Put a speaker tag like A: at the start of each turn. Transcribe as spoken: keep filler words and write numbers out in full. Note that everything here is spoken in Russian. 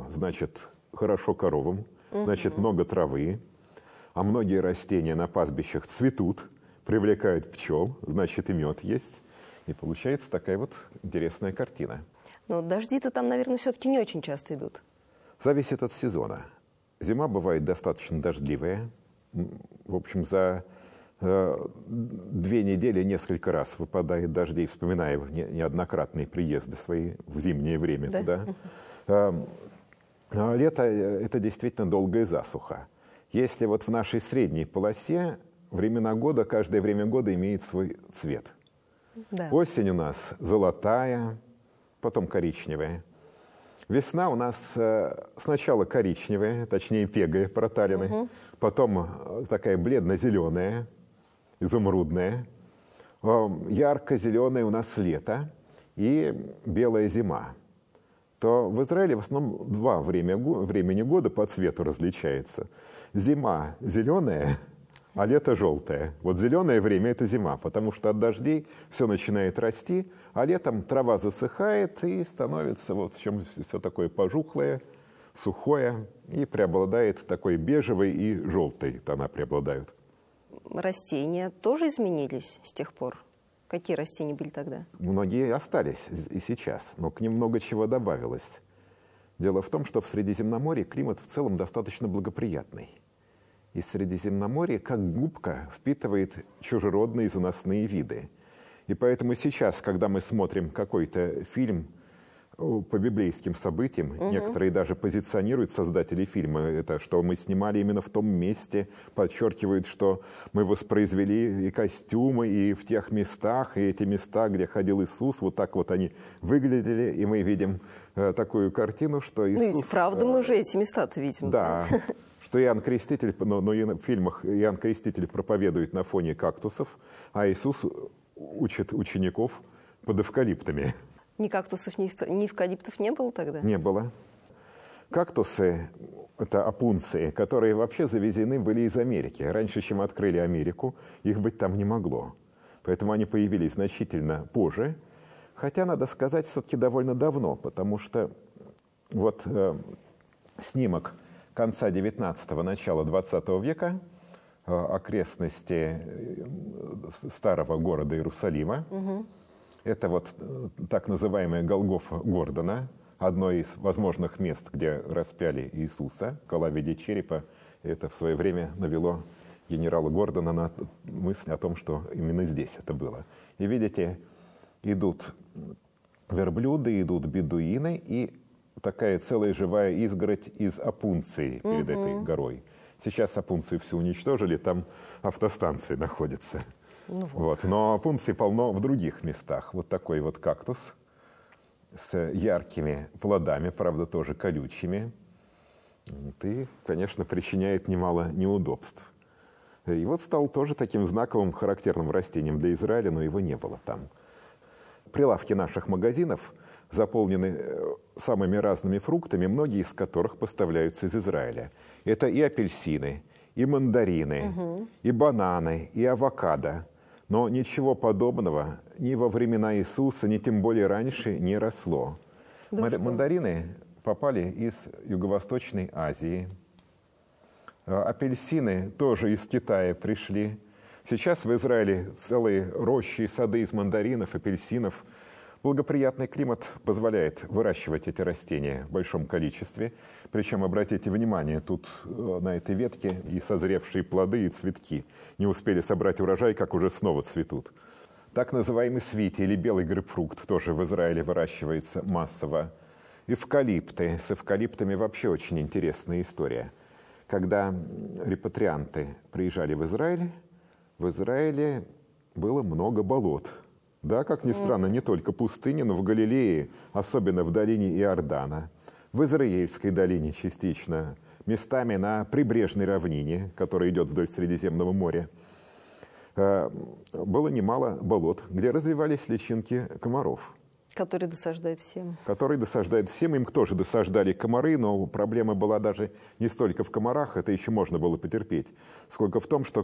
A: значит хорошо коровам, значит угу. много травы, а многие растения на пастбищах цветут, привлекают пчел, значит и мед есть. И получается такая вот интересная картина.
B: Но дожди-то там, наверное, все-таки не очень часто идут.
A: Зависит от сезона. Зима бывает достаточно дождливая. В общем, за э, две недели несколько раз выпадает дождей, вспоминая не, неоднократные приезды свои в зимнее время да? туда. Э, а лето – это действительно долгая засуха. Если вот в нашей средней полосе времена года, каждое время года имеет свой цвет. Да. Осень у нас золотая, потом коричневая. Весна у нас э, сначала коричневая, точнее пегая, проталины, угу. потом такая бледно-зеленая, изумрудная, э, ярко-зеленая у нас лето и белая зима. То в Израиле в основном два время, времени года по цвету различается. Зима зеленая, а лето желтое. Вот зеленое время – это зима, потому что от дождей все начинает расти, а летом трава засыхает и становится вот в чем все такое пожухлое, сухое, и преобладает такой бежевый и желтый тона преобладают.
B: Растения тоже изменились с тех пор? Какие растения были тогда?
A: Многие остались и сейчас, но к ним много чего добавилось. Дело в том, что в Средиземноморье климат в целом достаточно благоприятный. И Средиземноморье, как губка, впитывает чужеродные заносные виды. И поэтому сейчас, когда мы смотрим какой-то фильм по библейским событиям, угу. некоторые даже позиционируют, создатели фильма, это, что мы снимали именно в том месте, подчеркивают, что мы воспроизвели и костюмы, и в тех местах, и эти места, где ходил Иисус, вот так вот они выглядели, и мы видим э, такую картину, что Иисус...
B: Ну, ведь правда, мы уже эти места-то видим.
A: Да, что Иоанн Креститель, но, но и в фильмах Иоанн Креститель проповедует на фоне кактусов, а Иисус учит учеников под эвкалиптами.
B: Ни кактусов, ни эвкалиптов не было тогда?
A: Не было. Кактусы – это опунции, которые вообще завезены были из Америки. Раньше, чем открыли Америку, их быть там не могло. Поэтому они появились значительно позже. Хотя, надо сказать, все-таки довольно давно, потому что вот э, снимок конца девятнадцатого, начала двадцатого века, э, окрестности старого города Иерусалима, угу. Это вот так называемая Голгофа Гордона, одно из возможных мест, где распяли Иисуса, кола в виде черепа. Это в свое время навело генерала Гордона на мысль о том, что именно здесь это было. И видите, идут верблюды, идут бедуины, и такая целая живая изгородь из опунции перед угу. этой горой. Сейчас опунцию все уничтожили, там автостанции находятся. Ну вот. Вот. Но опунций полно в других местах. Вот такой вот кактус с яркими плодами, правда, тоже колючими. И, конечно, причиняет немало неудобств. И вот стал тоже таким знаковым, характерным растением для Израиля, но его не было там. Прилавки наших магазинов заполнены самыми разными фруктами, многие из которых поставляются из Израиля. Это и апельсины, и мандарины, угу. и бананы, и авокадо. Но ничего подобного ни во времена Иисуса, ни тем более раньше не росло. Да Мандарины попали из Юго-Восточной Азии. Апельсины тоже из Китая пришли. Сейчас в Израиле целые рощи и сады из мандаринов, апельсинов. Благоприятный климат позволяет выращивать эти растения в большом количестве. Причем, обратите внимание, тут на этой ветке и созревшие плоды, и цветки. Не успели собрать урожай, как уже снова цветут. Так называемый свити или белый грейпфрукт тоже в Израиле выращивается массово. Эвкалипты. С эвкалиптами вообще очень интересная история. Когда репатрианты приезжали в Израиль, в Израиле было много болот. Да, как ни странно, не только пустыни, но в Галилее, особенно в долине Иордана, в Израильской долине частично, местами на прибрежной равнине, которая идет вдоль Средиземного моря, было немало болот, где развивались личинки комаров.
B: Которые досаждают всем.
A: Которые досаждают всем. Им тоже досаждали комары, но проблема была даже не столько в комарах, это еще можно было потерпеть, сколько в том, что